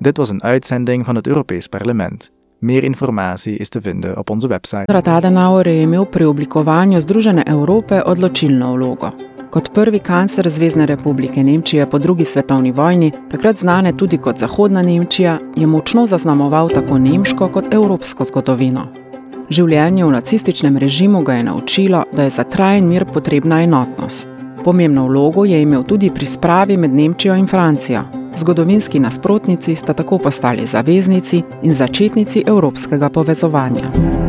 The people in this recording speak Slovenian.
Dit was een uitzending van het Europees Parlement. Meer informatie is te vinden op onze website. Konrad Adenauer je imel pri oblikovanju Združene Evrope odločilno vlogo. Kot prvi kancler Zvezne republike Nemčije po drugi svetovni vojni, takrat znane tudi kot Zahodna Nemčija, je močno zaznamoval tako nemško kot evropsko zgodovino. Življenje v nacističnem režimu ga je naučilo, da je za trajen mir potrebna enotnost. Pomembno vlogo je imel tudi pri spravi med Nemčijo in Francijo. Zgodovinski nasprotnici sta tako postali zaveznici in začetnici evropskega povezovanja.